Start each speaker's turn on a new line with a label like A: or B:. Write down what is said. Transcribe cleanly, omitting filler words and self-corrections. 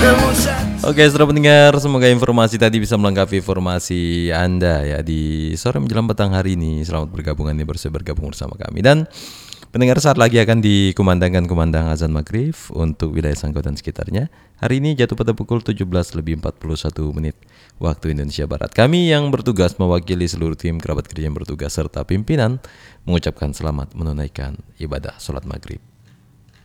A: Oke, saudara pendengar, semoga informasi tadi bisa melengkapi informasi Anda ya di sore menjelang petang hari ini. Selamat bergabung bersama kami. Dan pendengar, saat lagi akan dikumandangkan kumandang azan maghrib untuk wilayah Sanggau dan sekitarnya. Hari ini jatuh pada pukul 17:41 waktu Indonesia Barat. Kami yang bertugas mewakili seluruh tim kerabat kerja yang bertugas serta pimpinan mengucapkan selamat menunaikan ibadah sholat maghrib.